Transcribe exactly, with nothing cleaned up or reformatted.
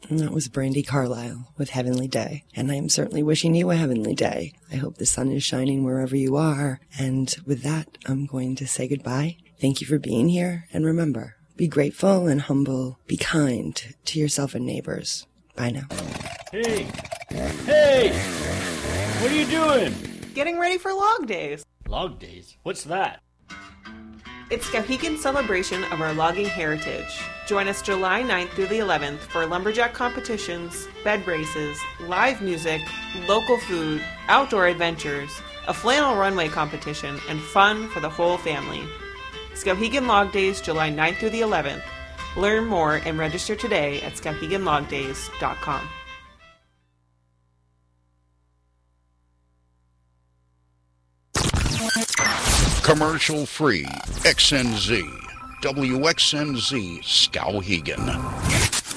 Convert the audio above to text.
And that was Brandi Carlile with Heavenly Day. And I am certainly wishing you a heavenly day. I hope the sun is shining wherever you are. And with that, I'm going to say goodbye. Thank you for being here. And remember, be grateful and humble. Be kind to yourself and neighbors. Bye now. Hey! Hey! What are you doing? Getting ready for Log Days. Log Days? What's that? It's Skowhegan's celebration of our logging heritage. Join us July ninth through the eleventh for lumberjack competitions, bed races, live music, local food, outdoor adventures, a flannel runway competition, and fun for the whole family. Skowhegan Log Days, July ninth through the eleventh. Learn more and register today at skowhegan log days dot com. Commercial free. X N Z. W X N Z Skowhegan.